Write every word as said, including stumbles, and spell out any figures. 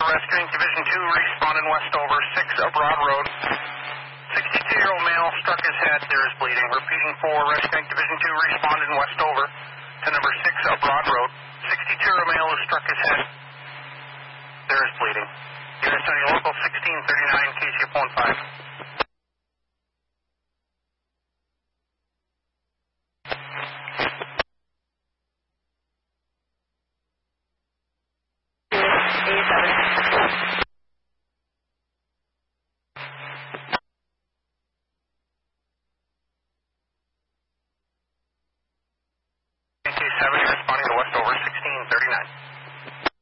rescuing Division two, responding Westover, six Broad Road. sixty-two-year-old male struck his head, there is bleeding. Repeating for rescuing Division two, responding Westover to number six Broad Road. sixty-two-year-old male who struck his head, there is bleeding. Unit study local sixteen thirty-nine, K C F one five.